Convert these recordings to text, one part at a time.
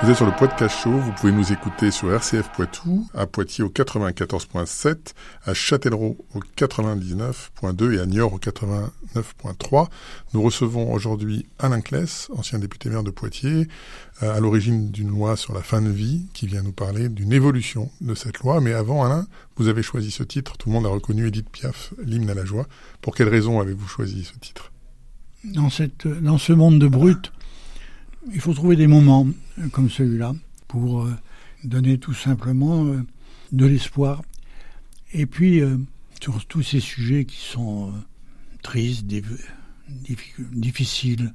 Vous êtes sur le Podcast Show, vous pouvez nous écouter sur RCF Poitou, à Poitiers au 94.7, à Châtellerault au 99.2 et à Niort au 89.3. Nous recevons aujourd'hui Alain Claes, ancien député maire de Poitiers, à l'origine d'une loi sur la fin de vie, qui vient nous parler d'une évolution de cette loi. Mais avant, Alain, vous avez choisi ce titre, tout le monde a reconnu Édith Piaf, l'hymne à la joie. Pour quelle raison avez-vous choisi ce titre ? Dans ce monde de brut, il faut trouver des moments comme celui-là pour donner tout simplement de l'espoir. Et puis, sur tous ces sujets qui sont tristes, difficiles,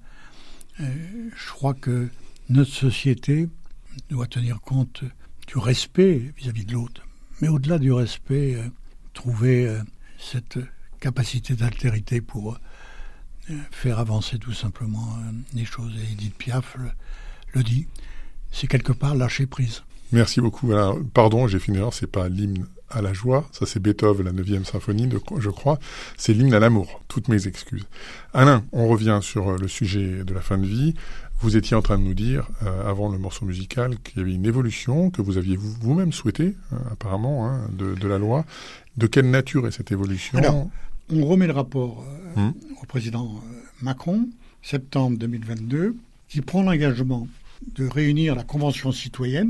je crois que notre société doit tenir compte du respect vis-à-vis de l'autre. Mais au-delà du respect, trouver cette capacité d'altérité pour faire avancer tout simplement les choses. Et Édith Piaf le dit, c'est quelque part lâcher prise. Merci beaucoup. Alors, pardon, j'ai fait une erreur, c'est pas l'hymne à la joie, ça c'est Beethoven, la 9e symphonie, je crois, c'est l'hymne à l'amour. Toutes mes excuses. Alain, on revient sur le sujet de la fin de vie. Vous étiez en train de nous dire, avant le morceau musical, qu'il y avait une évolution que vous aviez vous-même souhaitée, apparemment, de la loi. De quelle nature est cette évolution ? Alors, on remet le rapport au président Macron, septembre 2022, qui prend l'engagement de réunir la Convention citoyenne,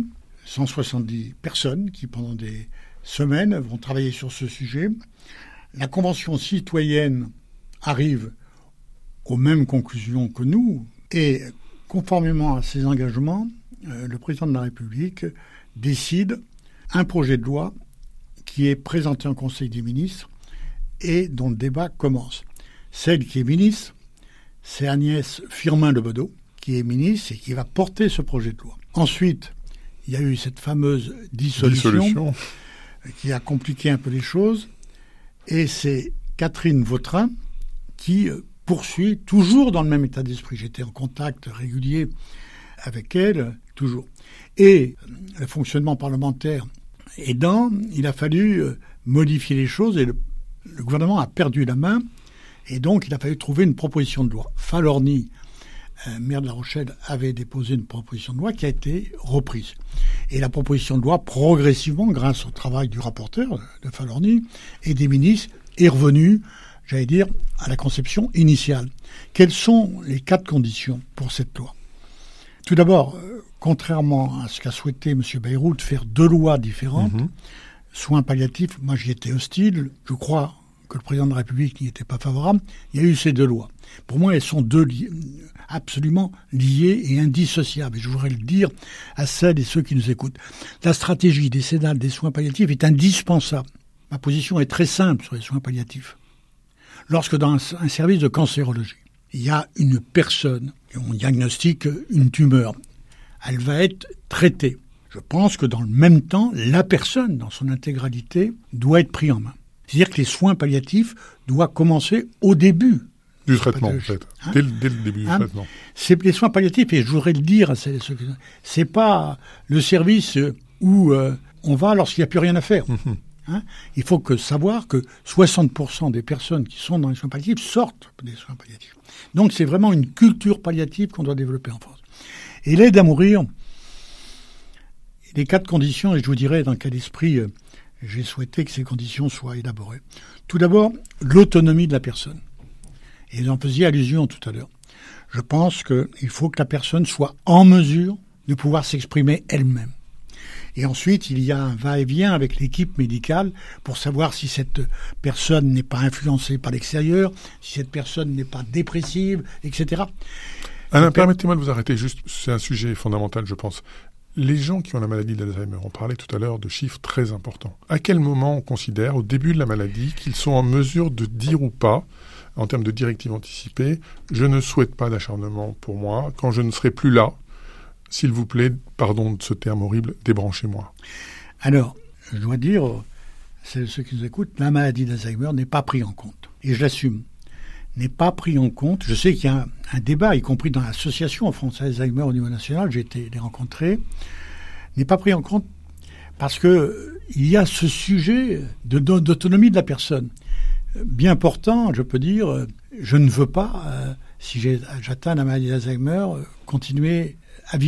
170 personnes qui, pendant des semaines, vont travailler sur ce sujet. La Convention citoyenne arrive aux mêmes conclusions que nous, et conformément à ces engagements, le président de la République décide un projet de loi qui est présenté en Conseil des ministres et dont le débat commence. Celle qui est ministre, c'est Agnès Firmin-Le Bodo, qui est ministre et qui va porter ce projet de loi. Ensuite, il y a eu cette fameuse dissolution qui a compliqué un peu les choses, et c'est Catherine Vautrin qui poursuit, toujours dans le même état d'esprit. J'étais en contact régulier avec elle, toujours. Et le fonctionnement parlementaire aidant, il a fallu modifier les choses, et le gouvernement a perdu la main, et donc il a fallu trouver une proposition de loi. Falorni, maire de La Rochelle, avait déposé une proposition de loi qui a été reprise. Et la proposition de loi, progressivement, grâce au travail du rapporteur de Falorni et des ministres, est revenue, j'allais dire, à la conception initiale. Quelles sont les 4 conditions pour cette loi ? Tout d'abord, contrairement à ce qu'a souhaité M. Bayrou, faire 2 lois différentes, soins palliatifs, moi j'y étais hostile, je crois que le président de la République n'y était pas favorable, il y a eu ces 2 lois. Pour moi, elles sont absolument liées et indissociables. Et je voudrais le dire à celles et ceux qui nous écoutent. La stratégie décennale des soins palliatifs est indispensable. Ma position est très simple sur les soins palliatifs. Lorsque dans un service de cancérologie, il y a une personne, et on diagnostique une tumeur, elle va être traitée. Je pense que dans le même temps, la personne, dans son intégralité, doit être prise en main. C'est-à-dire que les soins palliatifs doivent commencer au début du traitement, peut-être. Dès le début du traitement. C'est les soins palliatifs, et je voudrais le dire à celles et ceux qui... C'est pas le service où on va lorsqu'il n'y a plus rien à faire. Il faut savoir que 60% des personnes qui sont dans les soins palliatifs sortent des soins palliatifs. Donc c'est vraiment une culture palliative qu'on doit développer en France. Et l'aide à mourir, les 4 conditions, et je vous dirai dans quel esprit j'ai souhaité que ces conditions soient élaborées. Tout d'abord, l'autonomie de la personne. Et vous en faisiez allusion tout à l'heure. Je pense qu'il faut que la personne soit en mesure de pouvoir s'exprimer elle-même. Et ensuite, il y a un va-et-vient avec l'équipe médicale pour savoir si cette personne n'est pas influencée par l'extérieur, si cette personne n'est pas dépressive, etc. Alain, permettez-moi de vous arrêter juste, c'est un sujet fondamental, je pense. Les gens qui ont la maladie d'Alzheimer, on parlait tout à l'heure de chiffres très importants. À quel moment on considère, au début de la maladie, qu'ils sont en mesure de dire ou pas, en termes de directives anticipées, je ne souhaite pas d'acharnement pour moi, quand je ne serai plus là, s'il vous plaît, pardon de ce terme horrible, débranchez-moi. Alors, je dois dire, ceux qui nous écoutent, la maladie d'Alzheimer n'est pas prise en compte. Et je l'assume. N'est pas pris en compte. Je sais qu'il y a un débat, y compris dans l'association française Alzheimer au niveau national, j'ai été les rencontrer, n'est pas pris en compte parce que il y a ce sujet d'autonomie de la personne. Bien portant, je peux dire, je ne veux pas, si j'atteins la maladie d'Alzheimer, continuer à vivre.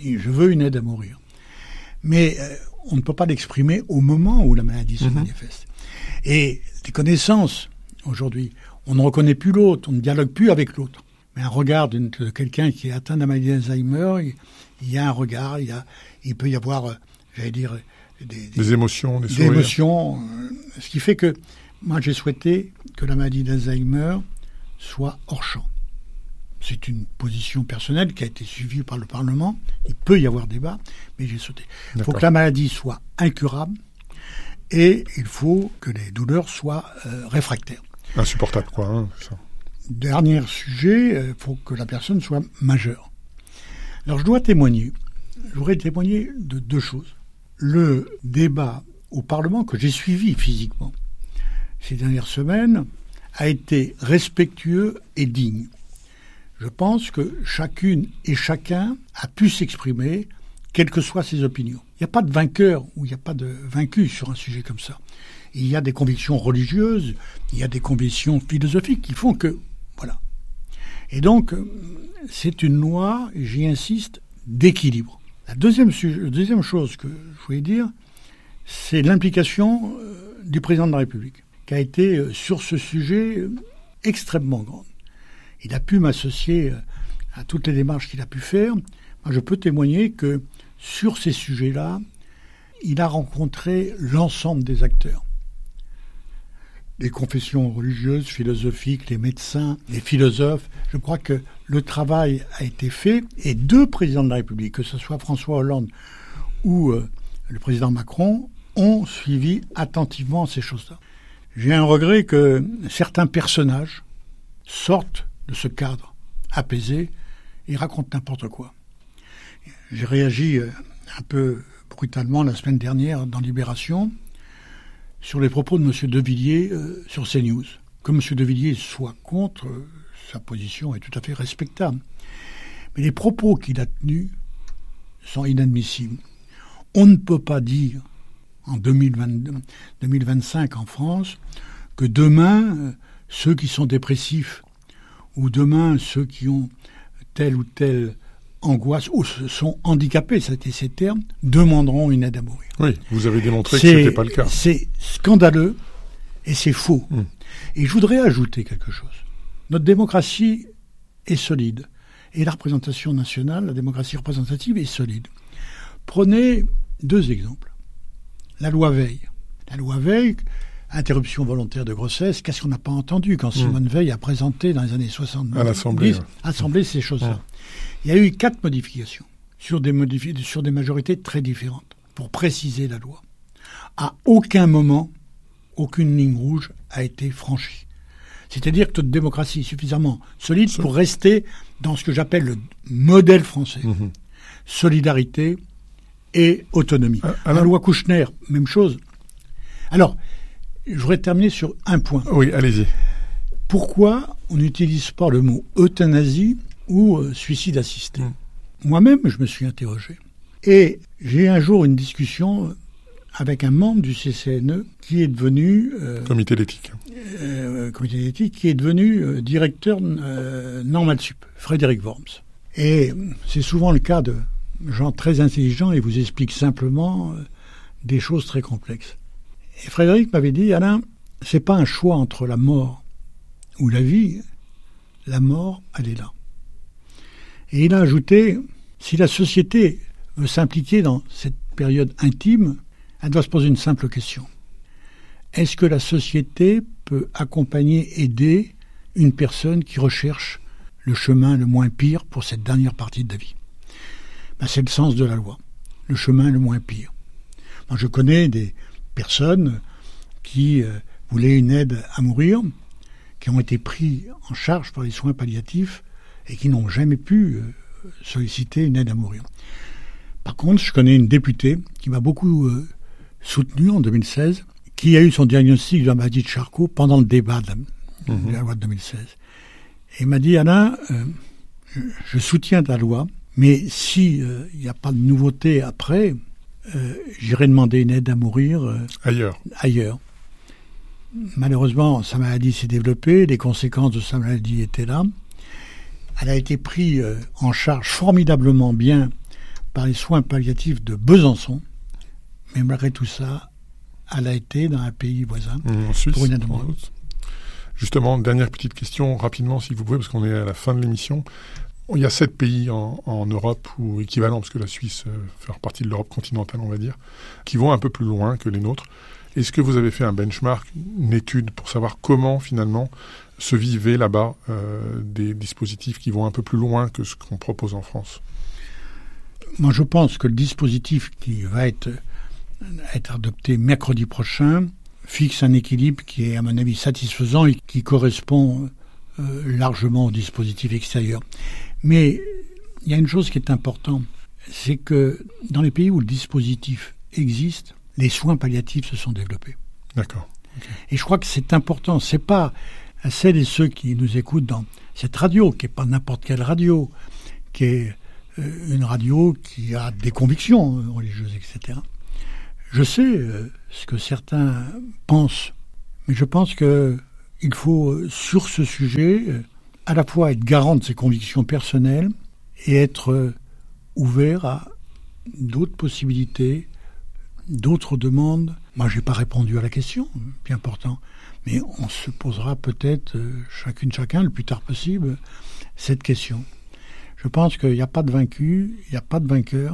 je veux une aide à mourir. Mais on ne peut pas l'exprimer au moment où la maladie se manifeste. Et les connaissances, aujourd'hui, on ne reconnaît plus l'autre, on ne dialogue plus avec l'autre. Mais un regard de quelqu'un qui est atteint de la maladie d'Alzheimer, il y a un regard, il peut y avoir, j'allais dire, des émotions, des sourires. Des émotions, ce qui fait que moi j'ai souhaité que la maladie d'Alzheimer soit hors champ. C'est une position personnelle qui a été suivie par le Parlement. Il peut y avoir débat, mais j'ai sauté. Il faut que la maladie soit incurable et il faut que les douleurs soient réfractaires. Insupportable, quoi. Hein, ça. Dernier sujet, il faut que la personne soit majeure. Alors je dois témoigner. Je voudrais témoigner de 2 choses. Le débat au Parlement que j'ai suivi physiquement ces dernières semaines a été respectueux et digne. Je pense que chacune et chacun a pu s'exprimer, quelles que soient ses opinions. Il n'y a pas de vainqueur ou il n'y a pas de vaincu sur un sujet comme ça. Il y a des convictions religieuses, il y a des convictions philosophiques qui font que... Voilà. Et donc, c'est une loi, j'y insiste, d'équilibre. La deuxième chose que je voulais dire, c'est l'implication du président de la République, qui a été, sur ce sujet, extrêmement grande. Il a pu m'associer à toutes les démarches qu'il a pu faire. Moi, je peux témoigner que sur ces sujets-là, il a rencontré l'ensemble des acteurs. Les confessions religieuses, philosophiques, les médecins, les philosophes. Je crois que le travail a été fait et 2 présidents de la République, que ce soit François Hollande ou le président Macron, ont suivi attentivement ces choses-là. J'ai un regret que certains personnages sortent de ce cadre apaisé et racontent n'importe quoi. J'ai réagi un peu brutalement la semaine dernière dans Libération sur les propos de M. De Villiers sur CNews. Que M. De Villiers soit contre, sa position est tout à fait respectable. Mais les propos qu'il a tenus sont inadmissibles. On ne peut pas dire, en 2025 en France, que demain, ceux qui sont dépressifs ou demain, ceux qui ont telle ou telle angoisse ou sont handicapés, c'était ces termes, demanderont une aide à mourir. Oui, vous avez démontré que ce n'était pas le cas. C'est scandaleux et c'est faux. Et je voudrais ajouter quelque chose. Notre démocratie est solide et la représentation nationale, la démocratie représentative est solide. Prenez 2 exemples. La loi Veil. La loi Veil, interruption volontaire de grossesse, qu'est-ce qu'on n'a pas entendu quand Simone Veil a présenté dans les années 70 à l'Assemblée, ces choses-là. Il y a eu 4 modifications sur des majorités très différentes pour préciser la loi. À aucun moment, aucune ligne rouge a été franchie. C'est-à-dire que notre démocratie est suffisamment solide pour rester dans ce que j'appelle le modèle français. Solidarité et autonomie. La loi Kouchner, même chose. Alors, je voudrais terminer sur un point. Oui, allez-y. Pourquoi on n'utilise pas le mot euthanasie ou suicide assisté ? Moi-même, je me suis interrogé. Et j'ai un jour une discussion avec un membre du CCNE qui est devenu... Comité d'éthique. Comité d'éthique, qui est devenu directeur Normal Sup, Frédéric Worms. Et c'est souvent le cas de gens très intelligents et vous expliquent simplement des choses très complexes. Et Frédéric m'avait dit, Alain, c'est pas un choix entre la mort ou la vie, la mort, elle est là. Et il a ajouté, si la société veut s'impliquer dans cette période intime, elle doit se poser une simple question. Est-ce que la société peut accompagner, aider une personne qui recherche le chemin le moins pire pour cette dernière partie de la vie ? C'est le sens de la loi, le chemin le moins pire. Moi, je connais des personnes qui voulaient une aide à mourir, qui ont été pris en charge par les soins palliatifs et qui n'ont jamais pu solliciter une aide à mourir. Par contre, je connais une députée qui m'a beaucoup soutenu en 2016, qui a eu son diagnostic de la maladie de Charcot pendant le débat de la loi de 2016. Et il m'a dit, Alain, je soutiens ta loi, mais s'il n'y a pas de nouveauté après, j'irai demander une aide à mourir ailleurs. Malheureusement, sa maladie s'est développée, les conséquences de sa maladie étaient là. Elle a été prise en charge formidablement bien par les soins palliatifs de Besançon, mais malgré tout ça, elle a été dans un pays voisin en Suisse, pour une demande. Justement, dernière petite question, rapidement si vous pouvez, parce qu'on est à la fin de l'émission. Il y a 7 pays en Europe, ou équivalents, parce que la Suisse fait partie de l'Europe continentale, on va dire, qui vont un peu plus loin que les nôtres. Est-ce que vous avez fait un benchmark, une étude pour savoir comment finalement se vivaient là-bas des dispositifs qui vont un peu plus loin que ce qu'on propose en France? Moi, je pense que le dispositif qui va être adopté mercredi prochain fixe un équilibre qui est, à mon avis, satisfaisant et qui correspond largement au dispositif extérieur. Mais il y a une chose qui est importante, c'est que dans les pays où le dispositif existe, les soins palliatifs se sont développés. D'accord. Okay. Et je crois que c'est important. C'est pas à celles et ceux qui nous écoutent dans cette radio, qui n'est pas n'importe quelle radio, qui est une radio qui a des convictions religieuses, etc. Je sais ce que certains pensent, mais je pense qu'il faut, sur ce sujet, à la fois être garant de ses convictions personnelles et être ouvert à d'autres possibilités, d'autres demandes. Moi, je n'ai pas répondu à la question, bien important, mais on se posera peut-être, chacun, le plus tard possible, cette question. Je pense qu'il n'y a pas de vaincu, il n'y a pas de vainqueur.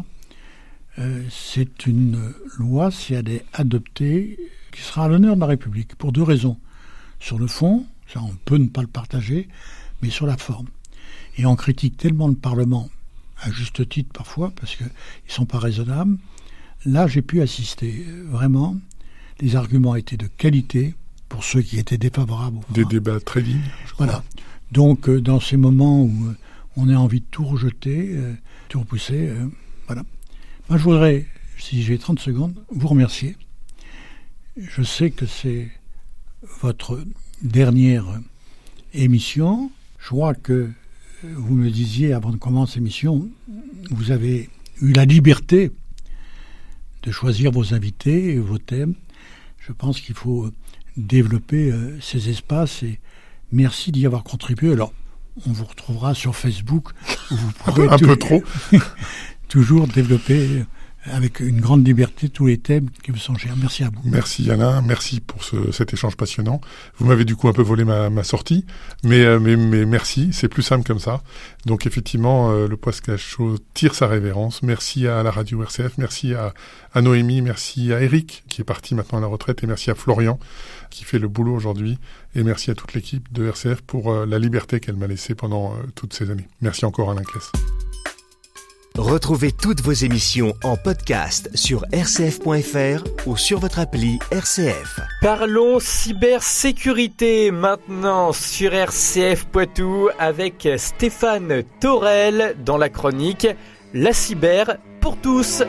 C'est une loi, si elle est adoptée, qui sera à l'honneur de la République, pour 2 raisons. Sur le fond, ça on peut ne pas le partager, mais sur la forme. Et on critique tellement le Parlement, à juste titre parfois, parce qu'ils ne sont pas raisonnables. Là, j'ai pu assister, vraiment, les arguments étaient de qualité, pour ceux qui étaient défavorables. Des débats très dignes, je crois. Voilà. Donc, dans ces moments où on a envie de tout rejeter, tout repousser, voilà. Moi, je voudrais, si j'ai 30 secondes, vous remercier. Je sais que c'est votre dernière émission. Je crois que vous me disiez, avant de commencer l'émission, vous avez eu la liberté de choisir vos invités et vos thèmes. Je pense qu'il faut développer ces espaces et merci d'y avoir contribué. Alors, on vous retrouvera sur Facebook où vous pourrez un peu trop toujours développer avec une grande liberté tous les thèmes qui vous sont chers. Merci à vous. Merci Alain, merci pour cet échange passionnant. Vous m'avez du coup un peu volé ma sortie, mais merci, c'est plus simple comme ça. Donc effectivement, le podcast show tire sa révérence. Merci à la radio RCF, merci à Noémie, merci à Eric qui est parti maintenant à la retraite et merci à Florian qui fait le boulot aujourd'hui et merci à toute l'équipe de RCF pour la liberté qu'elle m'a laissée pendant toutes ces années. Merci encore Alain Claes. Retrouvez toutes vos émissions en podcast sur rcf.fr ou sur votre appli RCF. Parlons cybersécurité maintenant sur RCF Poitou avec Stéphane Torel dans la chronique La cyber pour tous.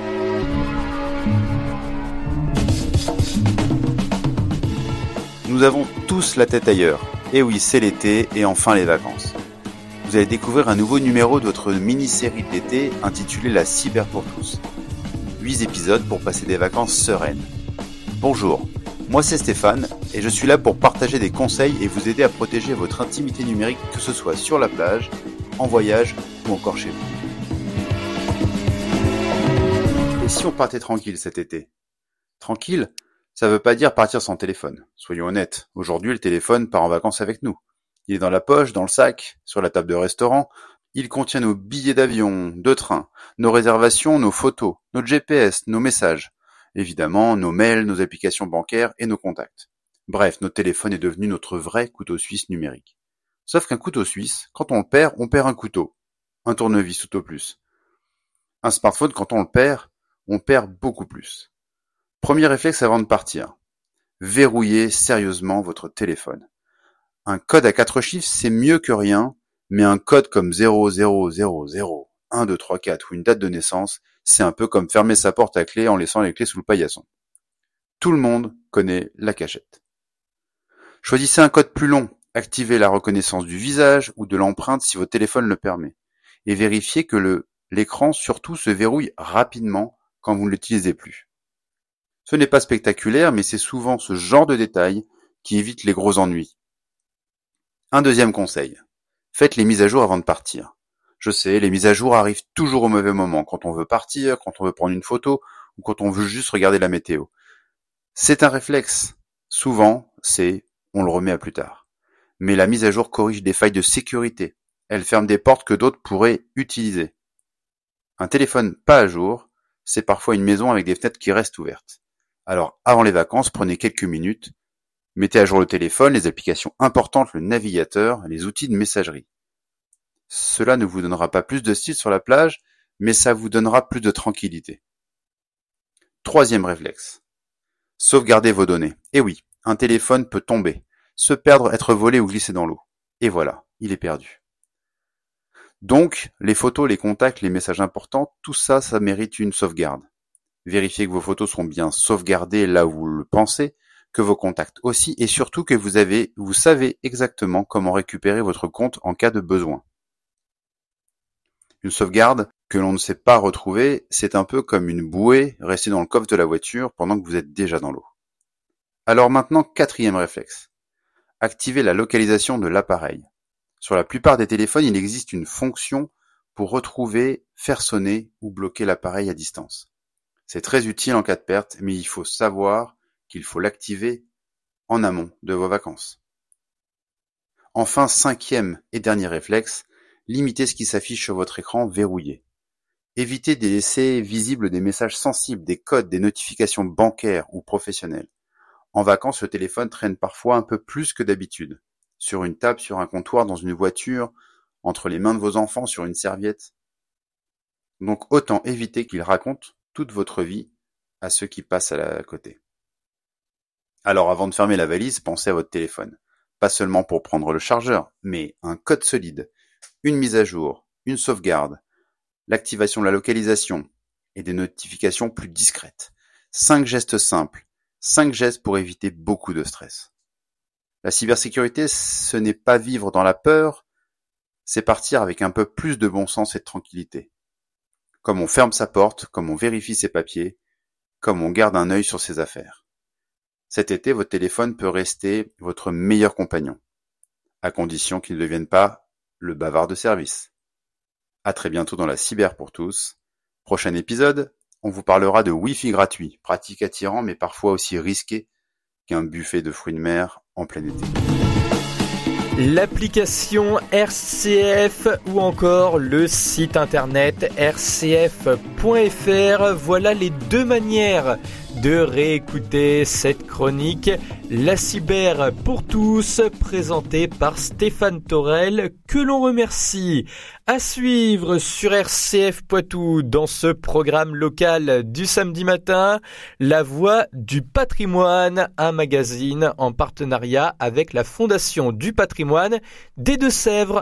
Nous avons tous la tête ailleurs. Et oui, c'est l'été et enfin les vacances. Vous allez découvrir un nouveau numéro de votre mini-série de l'été intitulée La cyber pour tous. 8 épisodes pour passer des vacances sereines. Bonjour, moi c'est Stéphane et je suis là pour partager des conseils et vous aider à protéger votre intimité numérique que ce soit sur la plage, en voyage ou encore chez vous. Et si on partait tranquille cet été ? Tranquille, ça veut pas dire partir sans téléphone. Soyons honnêtes, aujourd'hui le téléphone part en vacances avec nous. Il est dans la poche, dans le sac, sur la table de restaurant. Il contient nos billets d'avion, de train, nos réservations, nos photos, notre GPS, nos messages. Évidemment, nos mails, nos applications bancaires et nos contacts. Bref, notre téléphone est devenu notre vrai couteau suisse numérique. Sauf qu'un couteau suisse, quand on perd un couteau. Un tournevis tout au plus. Un smartphone, quand on perd beaucoup plus. Premier réflexe avant de partir. Verrouillez sérieusement votre téléphone. Un code à 4 chiffres, c'est mieux que rien, mais un code comme 0000, 1, 2, 3, 4 ou une date de naissance, c'est un peu comme fermer sa porte à clé en laissant les clés sous le paillasson. Tout le monde connaît la cachette. Choisissez un code plus long, activez la reconnaissance du visage ou de l'empreinte si votre téléphone le permet, et vérifiez que l'écran surtout se verrouille rapidement quand vous ne l'utilisez plus. Ce n'est pas spectaculaire, mais c'est souvent ce genre de détails qui évite les gros ennuis. Un deuxième conseil, faites les mises à jour avant de partir. Je sais, les mises à jour arrivent toujours au mauvais moment, quand on veut partir, quand on veut prendre une photo, ou quand on veut juste regarder la météo. C'est un réflexe. Souvent, on le remet à plus tard. Mais la mise à jour corrige des failles de sécurité. Elle ferme des portes que d'autres pourraient utiliser. Un téléphone pas à jour, c'est parfois une maison avec des fenêtres qui restent ouvertes. Alors, avant les vacances, prenez quelques minutes, mettez à jour le téléphone, les applications importantes, le navigateur, les outils de messagerie. Cela ne vous donnera pas plus de style sur la plage, mais ça vous donnera plus de tranquillité. Troisième réflexe. Sauvegardez vos données. Eh oui, un téléphone peut tomber, se perdre, être volé ou glisser dans l'eau. Et voilà, il est perdu. Donc, les photos, les contacts, les messages importants, tout ça, ça mérite une sauvegarde. Vérifiez que vos photos sont bien sauvegardées là où vous le pensez, que vos contacts aussi, et surtout que vous savez exactement comment récupérer votre compte en cas de besoin. Une sauvegarde que l'on ne sait pas retrouver, c'est un peu comme une bouée restée dans le coffre de la voiture pendant que vous êtes déjà dans l'eau. Alors maintenant, quatrième réflexe. Activez la localisation de l'appareil. Sur la plupart des téléphones, il existe une fonction pour retrouver, faire sonner ou bloquer l'appareil à distance. C'est très utile en cas de perte, mais il faut savoir qu'il faut l'activer en amont de vos vacances. Enfin, cinquième et dernier réflexe, limitez ce qui s'affiche sur votre écran verrouillé. Évitez de laisser visibles des messages sensibles, des codes, des notifications bancaires ou professionnelles. En vacances, le téléphone traîne parfois un peu plus que d'habitude. Sur une table, sur un comptoir, dans une voiture, entre les mains de vos enfants, sur une serviette. Donc autant éviter qu'il raconte toute votre vie à ceux qui passent à côté. Alors avant de fermer la valise, pensez à votre téléphone. Pas seulement pour prendre le chargeur, mais un code solide, une mise à jour, une sauvegarde, l'activation de la localisation et des notifications plus discrètes. 5 gestes simples, 5 gestes pour éviter beaucoup de stress. La cybersécurité, ce n'est pas vivre dans la peur, c'est partir avec un peu plus de bon sens et de tranquillité. Comme on ferme sa porte, comme on vérifie ses papiers, comme on garde un œil sur ses affaires. Cet été, votre téléphone peut rester votre meilleur compagnon, à condition qu'il ne devienne pas le bavard de service. À très bientôt dans la Cyber pour tous. Prochain épisode, on vous parlera de Wi-Fi gratuit, pratique attirant mais parfois aussi risqué qu'un buffet de fruits de mer en plein été. L'application RCF ou encore le site internet rcf.fr, voilà les deux manières de réécouter cette chronique, la cyber pour tous, présentée par Stéphane Torel, que l'on remercie. À suivre sur RCF Poitou dans ce programme local du samedi matin, La Voix du Patrimoine, un magazine en partenariat avec la Fondation du Patrimoine des Deux-Sèvres.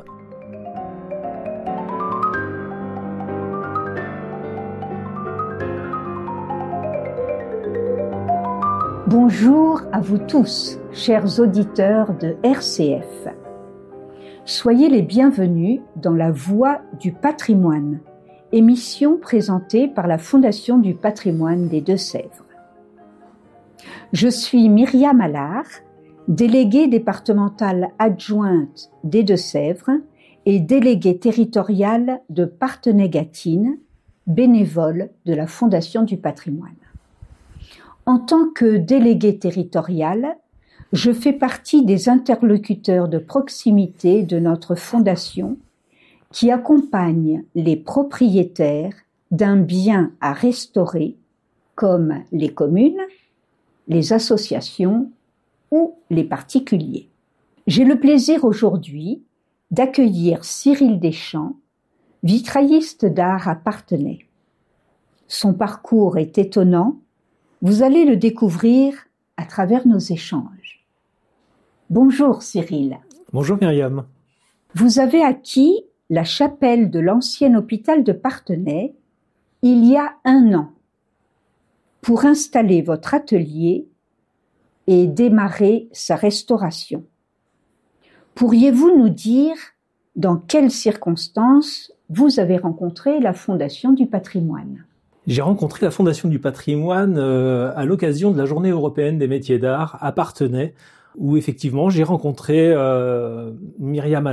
Bonjour à vous tous, chers auditeurs de RCF. Soyez les bienvenus dans La Voix du Patrimoine, émission présentée par la Fondation du Patrimoine des Deux-Sèvres. Je suis Myriam Allard, déléguée départementale adjointe des Deux-Sèvres et déléguée territoriale de Parthenay-Gâtine, bénévole de la Fondation du Patrimoine. En tant que déléguée territoriale, je fais partie des interlocuteurs de proximité de notre fondation qui accompagnent les propriétaires d'un bien à restaurer, comme les communes, les associations ou les particuliers. J'ai le plaisir aujourd'hui d'accueillir Cyril Deschamps, vitrailliste d'art à Parthenay. Son parcours est étonnant. Vous allez le découvrir à travers nos échanges. Bonjour Cyril. Bonjour Myriam. Vous avez acquis la chapelle de l'ancien hôpital de Parthenay il y a 1 an pour installer votre atelier et démarrer sa restauration. Pourriez-vous nous dire dans quelles circonstances vous avez rencontré la Fondation du Patrimoine ? J'ai rencontré la Fondation du Patrimoine à l'occasion de la Journée européenne des métiers d'art à Parthenay, où effectivement j'ai rencontré Myriam Allard,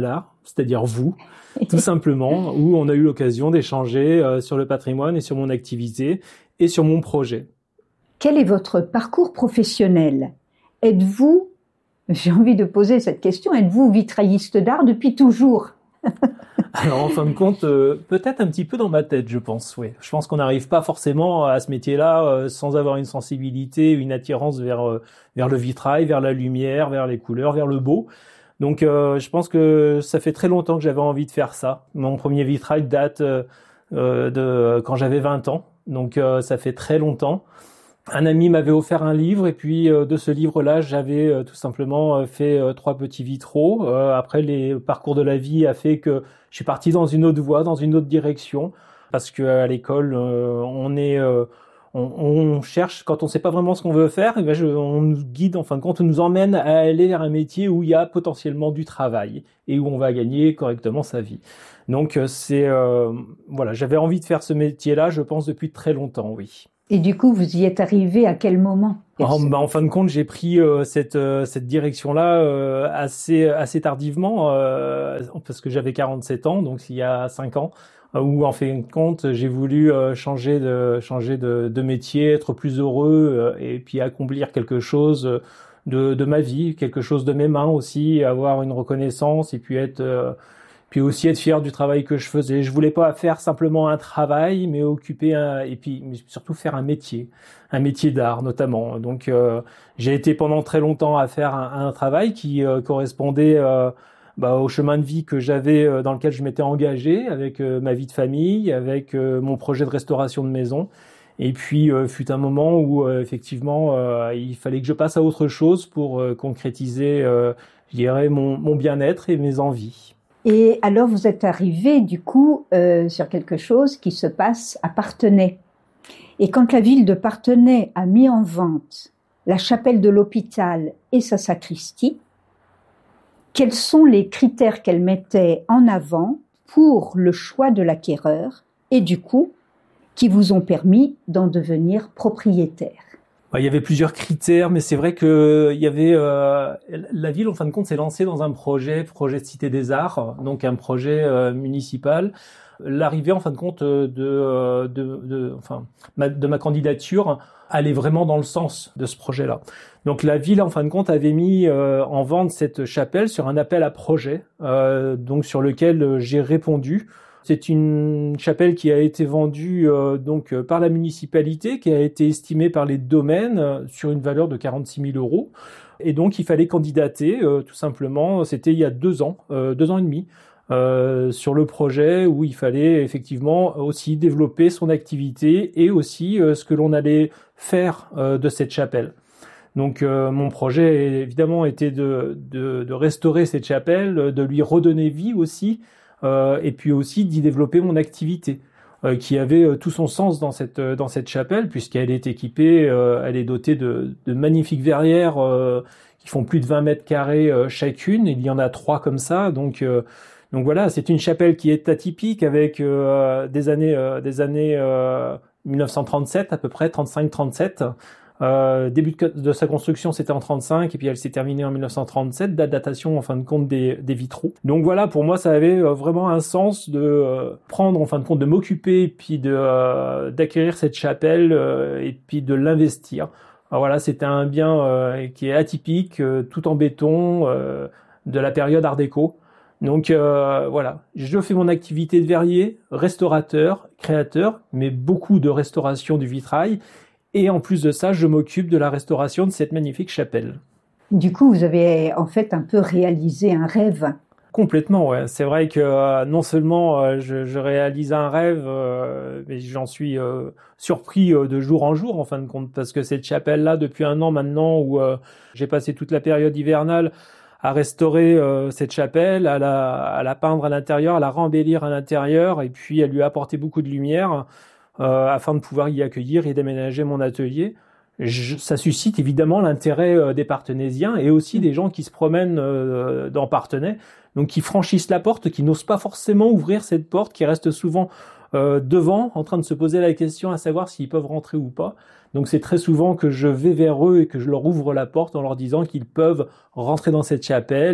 c'est-à-dire vous, tout simplement, où on a eu l'occasion d'échanger sur le patrimoine et sur mon activité et sur mon projet. Quel est votre parcours professionnel ? Êtes-vous, j'ai envie de poser cette question, êtes-vous vitrailliste d'art depuis toujours ? Alors en fin de compte, peut-être un petit peu dans ma tête, je pense. Oui, je pense qu'on n'arrive pas forcément à ce métier-là sans avoir une sensibilité, une attirance vers le vitrail, vers la lumière, vers les couleurs, vers le beau. Donc je pense que ça fait très longtemps que j'avais envie de faire ça. Mon premier vitrail date de quand j'avais 20 ans, donc ça fait très longtemps. Un ami m'avait offert un livre et puis de ce livre-là, j'avais tout simplement fait 3 petits vitraux. Après, les parcours de la vie a fait que je suis parti dans une autre voie, dans une autre direction, parce que à l'école, on cherche quand on sait pas vraiment ce qu'on veut faire, et on nous guide, en fin de compte, on nous emmène à aller vers un métier où il y a potentiellement du travail et où on va gagner correctement sa vie. Donc voilà, j'avais envie de faire ce métier-là, je pense depuis très longtemps, oui. Et du coup, vous y êtes arrivé à quel moment ? En fin de compte, j'ai pris cette direction-là assez tardivement, parce que j'avais 47 ans, donc il y a 5 ans, où en fin de compte, j'ai voulu changer de métier, être plus heureux, et puis accomplir quelque chose de ma vie, quelque chose de mes mains aussi, avoir une reconnaissance, et puis aussi être fier du travail que je faisais. Je voulais pas faire simplement un travail, mais et puis surtout faire un métier d'art notamment. Donc j'ai été pendant très longtemps à faire un travail qui correspondait au chemin de vie que j'avais, dans lequel je m'étais engagé avec ma vie de famille, avec mon projet de restauration de maison. Et puis fut un moment où effectivement il fallait que je passe à autre chose pour concrétiser, je dirais, mon bien-être et mes envies. Et alors, vous êtes arrivé, du coup, sur quelque chose qui se passe à Parthenay. Et quand la ville de Parthenay a mis en vente la chapelle de l'hôpital et sa sacristie, quels sont les critères qu'elle mettait en avant pour le choix de l'acquéreur et, du coup, qui vous ont permis d'en devenir propriétaire ? Il y avait plusieurs critères, mais c'est vrai que il y avait la ville, en fin de compte, s'est lancée dans un projet de Cité des Arts, donc un projet municipal. L'arrivée, en fin de compte, de ma candidature allait vraiment dans le sens de ce projet-là. Donc la ville, en fin de compte, avait mis en vente cette chapelle sur un appel à projet, donc sur lequel j'ai répondu. C'est une chapelle qui a été vendue par la municipalité, qui a été estimée par les domaines sur une valeur de 46 000 €. Et donc il fallait candidater, tout simplement. C'était il y a 2 ans, 2 ans et demi, sur le projet où il fallait effectivement aussi développer son activité et aussi ce que l'on allait faire de cette chapelle. Donc mon projet évidemment était de restaurer cette chapelle, de lui redonner vie aussi. Et puis aussi d'y développer mon activité, qui avait tout son sens dans cette chapelle, puisqu'elle est équipée, elle est dotée de magnifiques verrières qui font plus de 20 mètres carrés chacune. Il y en a 3 comme ça, donc voilà, c'est une chapelle qui est atypique avec des années 1937 à peu près, 35-37. Début de sa construction, c'était en 35 et puis elle s'est terminée en 1937, datation en fin de compte des vitraux. Donc voilà, pour moi, ça avait vraiment un sens de prendre en fin de compte, de m'occuper et puis d'acquérir cette chapelle et puis de l'investir. Alors voilà, c'était un bien qui est atypique, tout en béton, de la période Art déco. Donc voilà, je fais mon activité de verrier, restaurateur, créateur, mais beaucoup de restauration du vitrail. Et en plus de ça, je m'occupe de la restauration de cette magnifique chapelle. Du coup, vous avez en fait un peu réalisé un rêve. Complètement, ouais. C'est vrai que non seulement je réalise un rêve, mais j'en suis surpris de jour en jour, en fin de compte, parce que cette chapelle-là, depuis 1 an maintenant, où j'ai passé toute la période hivernale à restaurer cette chapelle, à la peindre à l'intérieur, à la rembellir à l'intérieur, et puis à lui apporter beaucoup de lumière, afin de pouvoir y accueillir et d'aménager mon atelier. Ça suscite évidemment l'intérêt des Parthenaysiens et aussi des gens qui se promènent dans Parthenay, donc qui franchissent la porte, qui n'osent pas forcément ouvrir cette porte, qui restent souvent devant, en train de se poser la question à savoir s'ils peuvent rentrer ou pas. Donc c'est très souvent que je vais vers eux et que je leur ouvre la porte en leur disant qu'ils peuvent rentrer dans cette chapelle,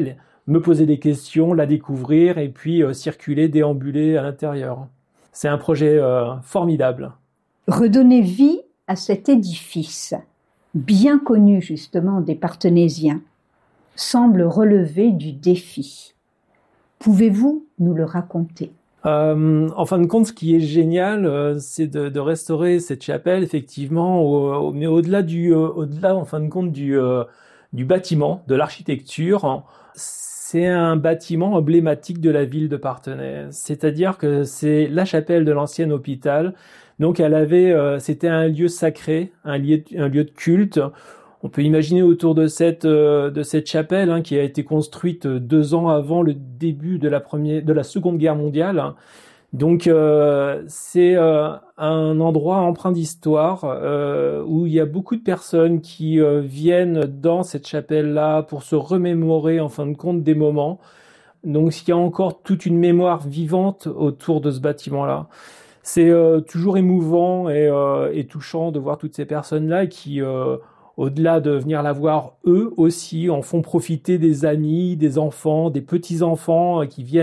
me poser des questions, la découvrir et puis circuler, déambuler à l'intérieur. C'est un projet formidable. Redonner vie à cet édifice, bien connu justement des Partenaisiens, semble relever du défi. Pouvez-vous nous le raconter ? En fin de compte, ce qui est génial, c'est de restaurer cette chapelle, effectivement, mais au-delà en fin de compte, du bâtiment, de l'architecture. C'est un bâtiment emblématique de la ville de Parthenay. C'est-à-dire que c'est la chapelle de l'ancien hôpital. Donc, c'était un lieu sacré, un lieu de culte. On peut imaginer autour de cette chapelle, qui a été construite 2 ans avant le début de la Seconde Guerre mondiale. Donc c'est un endroit empreint d'histoire où il y a beaucoup de personnes qui viennent dans cette chapelle-là pour se remémorer en fin de compte des moments. Donc il y a encore toute une mémoire vivante autour de ce bâtiment-là. C'est toujours émouvant et touchant de voir toutes ces personnes-là qui au-delà de venir la voir, eux aussi en font profiter des amis, des enfants, des petits-enfants qui viennent